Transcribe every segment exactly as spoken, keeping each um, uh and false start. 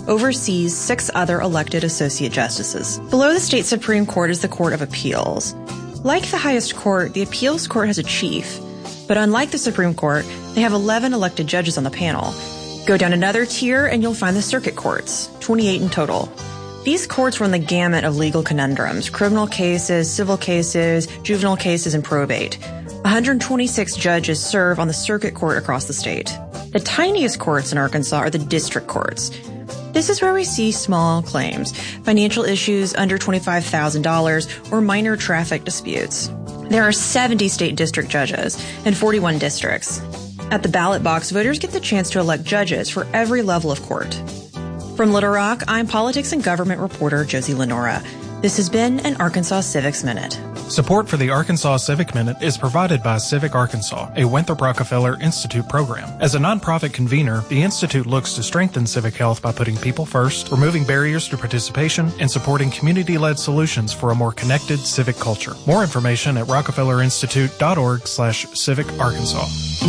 oversees six other elected associate justices. Below the state Supreme Court is the Court of Appeals. Like the highest court, the appeals court has a chief, but unlike the Supreme Court, they have eleven elected judges on the panel. Go down another tier and you'll find the circuit courts, twenty-eight in total. These courts run the gamut of legal conundrums, criminal cases, civil cases, juvenile cases, and probate. one hundred twenty-six judges serve on the circuit court across the state. The tiniest courts in Arkansas are the district courts. This is where we see small claims, financial issues under twenty-five thousand dollars, or minor traffic disputes. There are seventy state district judges and forty-one districts. At the ballot box, voters get the chance to elect judges for every level of court. From Little Rock, I'm politics and government reporter Josie Lenora. This has been an Arkansas Civics Minute. Support for the Arkansas Civic Minute is provided by Civic Arkansas, a Winthrop Rockefeller Institute program. As a nonprofit convener, the Institute looks to strengthen civic health by putting people first, removing barriers to participation, and supporting community-led solutions for a more connected civic culture. More information at rockefellerinstitute.org slash civic Arkansas.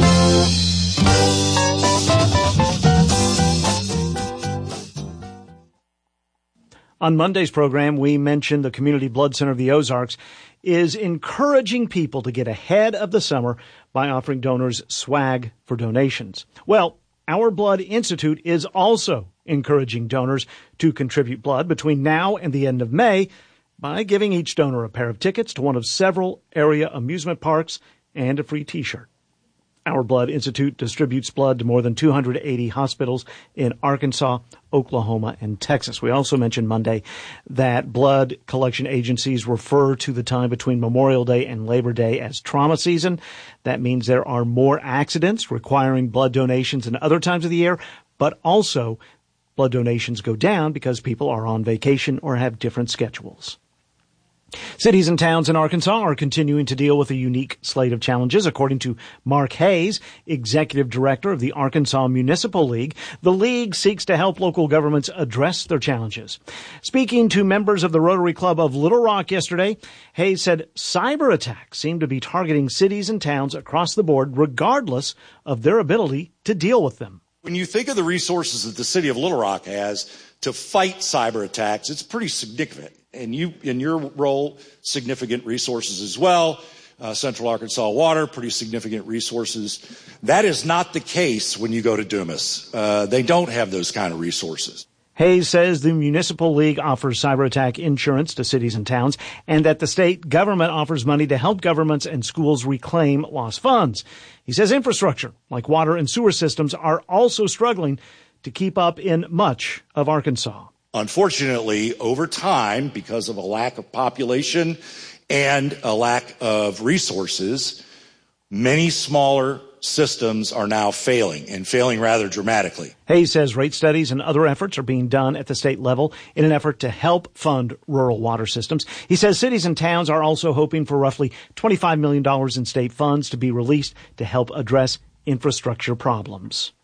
On Monday's program, we mentioned the Community Blood Center of the Ozarks is encouraging people to get ahead of the summer by offering donors swag for donations. Well, Our Blood Institute is also encouraging donors to contribute blood between now and the end of May by giving each donor a pair of tickets to one of several area amusement parks and a free T-shirt. Our Blood Institute distributes blood to more than two hundred eighty hospitals in Arkansas, Oklahoma, and Texas. We also mentioned Monday that blood collection agencies refer to the time between Memorial Day and Labor Day as trauma season. That means there are more accidents requiring blood donations than other times of the year, but also blood donations go down because people are on vacation or have different schedules. Cities and towns in Arkansas are continuing to deal with a unique slate of challenges. According to Mark Hayes, executive director of the Arkansas Municipal League, the league seeks to help local governments address their challenges. Speaking to members of the Rotary Club of Little Rock yesterday, Hayes said cyber attacks seem to be targeting cities and towns across the board, regardless of their ability to deal with them. When you think of the resources that the city of Little Rock has to fight cyber attacks, it's pretty significant. And you, in your role, significant resources as well. Uh, Central Arkansas Water, pretty significant resources. That is not the case when you go to Dumas. Uh, they don't have those kind of resources. Hayes says the Municipal League offers cyber attack insurance to cities and towns, and that the state government offers money to help governments and schools reclaim lost funds. He says infrastructure, like water and sewer systems, are also struggling to keep up in much of Arkansas. Unfortunately, over time, because of a lack of population and a lack of resources, many smaller systems are now failing, and failing rather dramatically. Hayes says rate studies and other efforts are being done at the state level in an effort to help fund rural water systems. He says cities and towns are also hoping for roughly twenty-five million dollars in state funds to be released to help address infrastructure problems.